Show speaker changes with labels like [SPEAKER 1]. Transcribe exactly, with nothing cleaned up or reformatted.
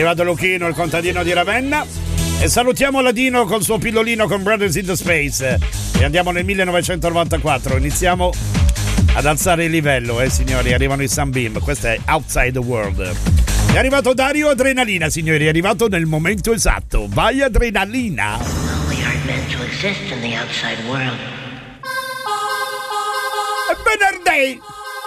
[SPEAKER 1] arrivato Luchino, il contadino di Ravenna. E salutiamo Ladino col suo pillolino con Brothers in the Space. E andiamo nel millenovecentonovantaquattro. Iniziamo ad alzare il livello, eh signori. Arrivano i Sunbeam. Questo è Outside the World. È arrivato Dario Adrenalina, signori. È arrivato nel momento esatto. Vai Adrenalina.
[SPEAKER 2] We aren't meant to exist in the outside world.
[SPEAKER 1] È venerdì.